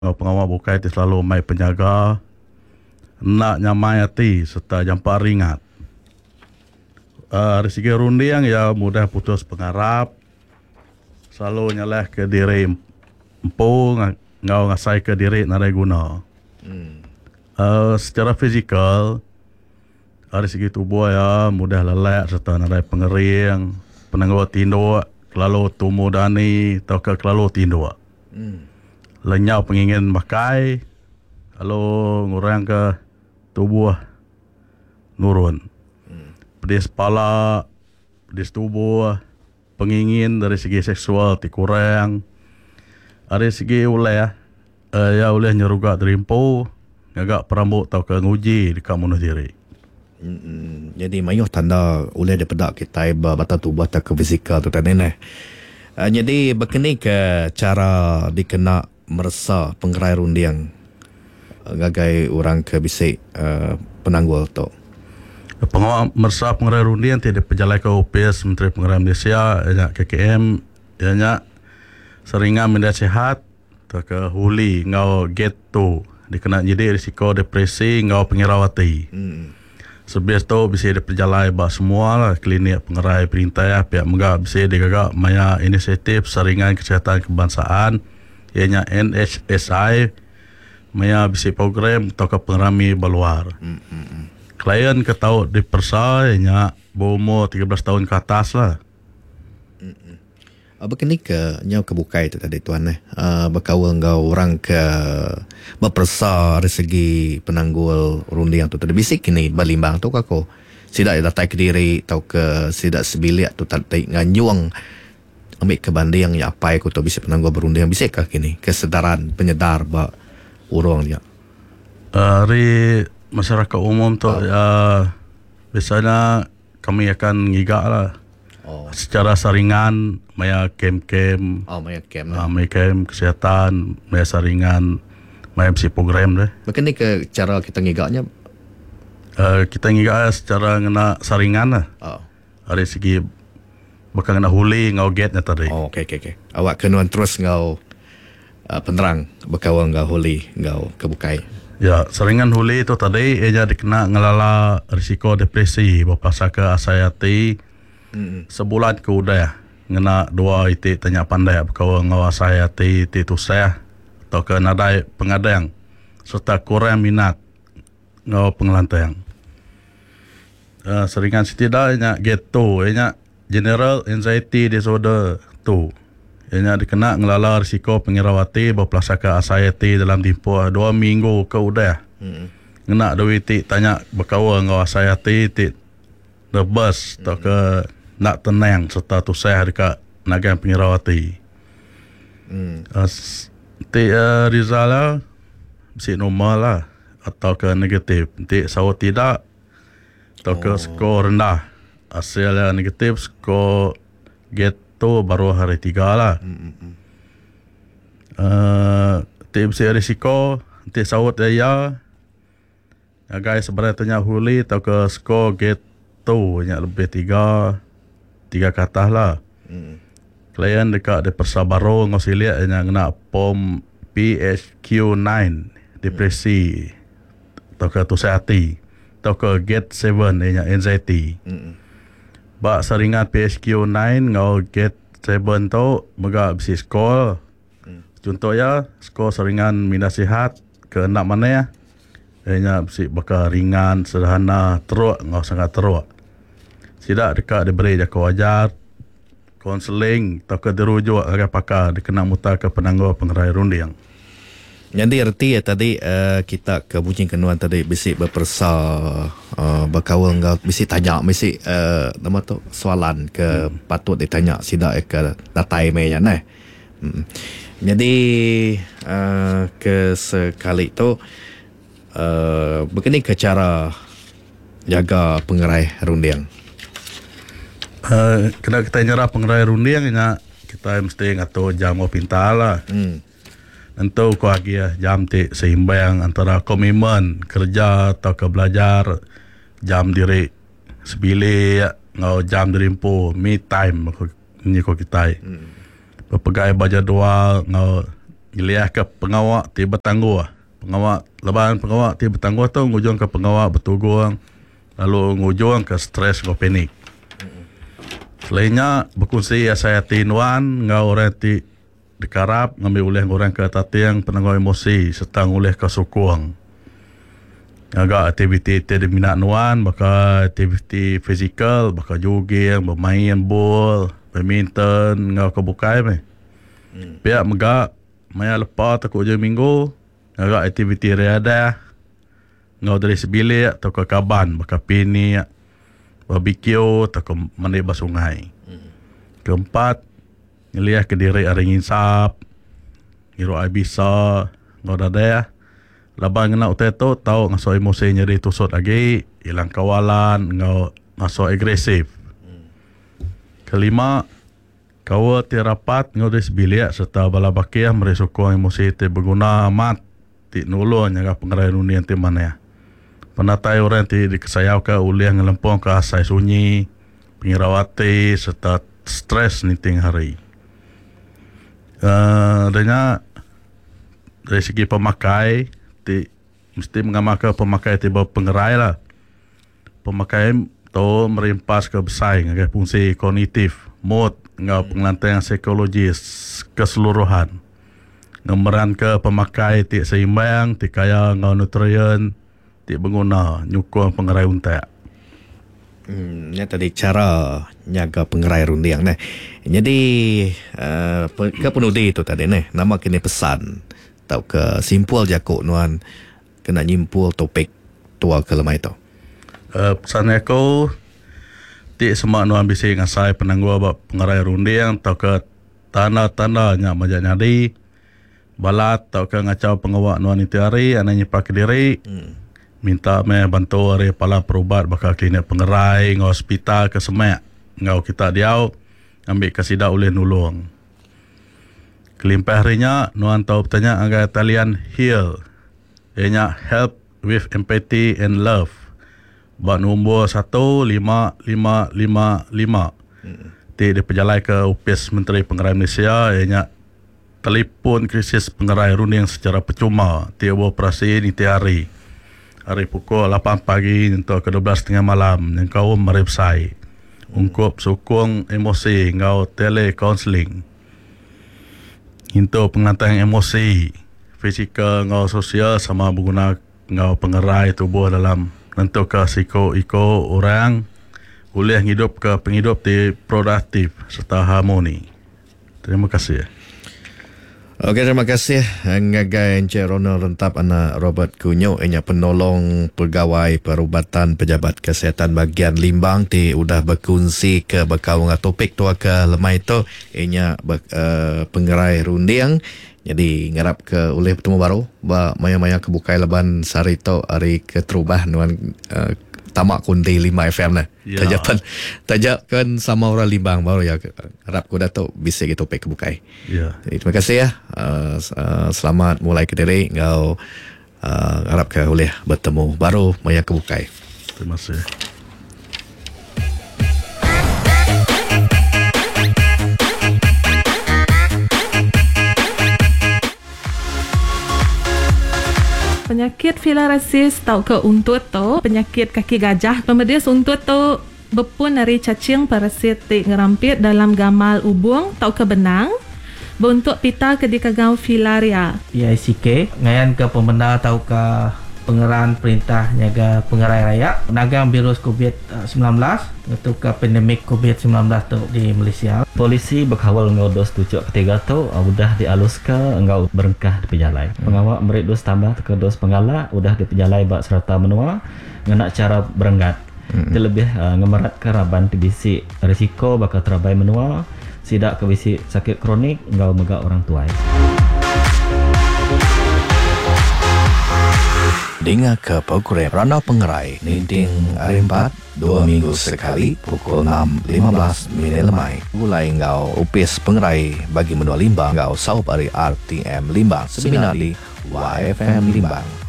pengawal bukai itu selalu mai penjaga nak nyamai hati serta jampak ringat. Dari segi rundiang ya mudah putus pengarap, selalu nyaleh ke diri empu ngau ngasai ke diri narai guna. Secara fizikal dari segi tubuh ya mudah lelak serta narai pengering, penangguh tinduk, kelalu tumu dani atau ke kelalu tinduk. Lenyau pengingin pakai, kalau ngurang ke tubuh nurun. Pedis kepala, pedis tubuh, pengingin dari segi seksual kurang. Dari segi oleh ya oleh nyeruga terimpu, ngagak perambut tau ke nguji dekat munuh diri. Jadi mayuh tanda oleh daripada kita batang tubuh tak ke fizikal tu tadi ni. Jadi berkenai ke cara dikena merasa pengerai rundiang gagai orang ke bisik penanggul tu. Pengawal merasa pengerai rundiang tidak pejalai ke UPS Menteri Pengerai Malaysia ya KKM ya seringan media sihat atau ke huli ngau get tu dikena jadi risiko depresi ngau pengirawati. Sebias tu bisa diperjalai bah semua lah klinik pengerai perintah ya pihak megak bisa digagak maya inisiatif saringan kesihatan kebangsaan ianya NHSI maya bisa program atau ke pengerami berluar. Klien ketau dipersa ianya berumur 13 tahun ke atas lah. Berkenai ke nyau kebukai tu tadi tuan berkawal ngau orang ke berpersa dari segi penanggul rundiang tu tadi bisik kini balimbang tu kako sidak datai ke diri tau ke sidak sebilik tu tadi nganyuang ambil ke banding yang apa aku tu bisa penanggul berundiang bisik kah kini kesedaran penyedar ba urang dia Hari masyarakat umum tu biasanya kami akan ngigak lah. Secara saringan maya kem-kem maya kem kesihatan maya saringan maya mesti program deh. Berkenai ke cara kita ngigaknya kita ngigak secara ngena saringan lah. Dari segi bukan ngena huli ngau getnya tadi. Okay. Awak kenuan terus ngau penerang berkawal ngau huli ngau kebukai. Ya, saringan huli itu tadi ia dikena ngelala risiko depresi berpasal ke asayati. Sebulan ke udah ngena dua itik tanya pandai berkawa ngawasai hati itu saya atau ke nadai pengadang serta kurang minat ngaw pengelantang. Seringan setidaknya gitu ianya general anxiety disorder tu ianya dikena ngelala risiko pengirawati berpelasa ke anxiety dalam tempoh 2 minggu ke udah ngena dua itik tanya berkawa ngawasai hati itik rebas atau ke nak tenang serta tu saya dekat nagang pengirawati. Result lah mesti normal lah atau ke negatif. Nanti sawat tidak atau ke skor rendah. Hasilnya negatif, skor get tu baru hari 3 lah. Nanti mesti risiko, nanti sawat ya. Guys sebenarnya tanya huli atau ke skor get tu yang lebih 3 ke atas lah. Klien dekat di Persabaro ngosilia yang nak pom PHQ9 depresi atau ke tusati atau ke get 7 yang anxiety. Bak saringan PHQ9 ngau get 7 tu megak bisi skor. Contohnya skor saringan minda sihat ke 6 mana ya. Ianya bisi bakal ringan, sederhana, teruk ngau sangat teruk. Tidak dekat diberi jaka wajar, konseling atau ke dirujuk agar pakar dikena mutar ke penangguh pengerai rundiang. Jadi erti ya tadi kita ke bucing kenuan tadi bisik berpersa berkawal ngau bisik tanya bisik nama tu soalan ke patut ditanya sidak ke datai meja nah. Jadi ke sekali tu begini ke cara jaga pengerai rundiang. Kena kita nyerah pengerai rundiang kita mesti ngatur jam pintar lah. Tentu kau lagi jam seimbang antara komitmen kerja atau ke belajar, jam diri sebilik ngau jam diri empu me time ni kau kita. Berpegai baca doa ngau Iliah ke pengawak ti bertangguh. Pengawak ti bertangguh tu ngujung ke pengawak bertugung. Lalu ngujung ke stres ngau panik. Selainnya berkongsi saya tinuan ngau orang ti dikarap ngambil oleh orang ke tatiang penangguh emosi serta oleh ke sukung. Agak aktiviti di minat nuan, baka aktiviti fizikal, baka jogging, bermain bol, badminton, ngau kebukai meh. Pihak megak maya lepas takut je minggu, agak aktiviti riadah, ngau dari sebilik atau ke kaban, baka pini, barbecue atau ke menibah sungai. Keempat, ngeliah ke diri aring insap, ngiru air bisa, ngau dadah. Labang ngena utai tu tahu ngaso emosi nyeri tusut lagi, hilang kawalan, ngaso agresif. Kelima, kau tirapat ngau des bilik serta bala bakia merisukung emosi te berguna amat ti nulung nyaga pengerai dunia ti mana. Penatai orang ti dikesayau ke uliah ngelempong ke asai sunyi, pengirawati serta stres niting hari. Adanya dari segi pemakai ti mesti mengamalkan pemakai ti pengerai lah. Pemakai tu merimpas ke bersaing ke fungsi kognitif, mood, ngau pengelantaian psikologis keseluruhan. Ngemeran ke pemakai ti seimbang, ti kaya ngau nutrien, ti berguna nyukung pengerai untak. Ini tadi cara nyaga pengerai rundiang nah. Jadi ke penudi itu tadi nah, nama kini pesan tau ke simpul jakuk nuan kena nyimpul topik tua ke lemah itu. Pesan aku ti semak nuan bisi ngasai penangguh bab pengerai rundiang tau ke tanda-tanda nyak majak nyadi balat tau ke ngacau pengawak nuan itu hari anaknya pakai diri. Minta me bantu hari pala perubat bakal klinik pengerai ngau hospital ke semak ngau kita diau ambil kasida oleh nulung. Kelimpah harinya nuan tahu bertanya agar talian heal. Ianya help with empathy and love. Bak nombor 15555. Ti diperjalai ke Upis Menteri Pengerai Malaysia. Ianya telefon krisis pengerai rundiang secara percuma. Ti operasi ni hari. Hari pukul 8 pagi untuk ke 12.30 malam. Yang kau merepsai. Ungkup sukung emosi ngau telecounseling. Untuk pengantar emosi, fizikal ngau sosial sama berguna ngau pengerai tubuh dalam nentuk ke iko orang boleh hidup ke penghidup di produktif serta harmoni. Terima kasih. Okey, terima kasih ngagai Encik Ronald Rentap anak Robert Kunyo enya penolong pegawai perubatan pejabat kesihatan bagian Limbang ti udah berkongsi ke berkau dengan topik tu ke lemah itu enya pengerai rundiang. Jadi ngarap ke oleh bertemu baru ba maya-maya kebukai leban sarito hari keterubah nuan tamak kundi 5 FM nah. Ya. Tajakan sama orang Limbang baru ya harap ku datuk bisa gitu topik kebukai. Ya. Jadi, terima kasih ya. Selamat mulai ke diri ngau harap ke boleh bertemu baru maya kebukai. Terima kasih. Penyakit filariasis tau ke untut tu, penyakit kaki gajah. Pemedis untut tu berpun dari cacing parasit ngerampit dalam gamal ubung tau ke benang. Bentuk pita ke dikagau filaria. PICK ngayan ke pembenar tau ke pengeran perintah nyaga pengerai raya nagang virus COVID-19 untuk ke pandemik COVID-19 tu di Malaysia. Polisi berkawal ngau dos tujuh ketiga tu udah dialus ke ngau berengkah di penjalai. Pengawak merik dos tambah ke dos penggala udah di penjalai bak serta menua ngena cara berenggat. Terlebih ngemerat ke raban tibisi risiko bakal terabai menua sidak ke bisi sakit kronik ngau megak orang tuai. Dengar ke program Ranau Pengerai Ninting hari 4 2 minggu sekali pukul 6.15 minit lemai. Mulai ngau Upis Pengerai bagi menua Limbang ngau saup hari RTM Limbang seminar di YFM Limbang.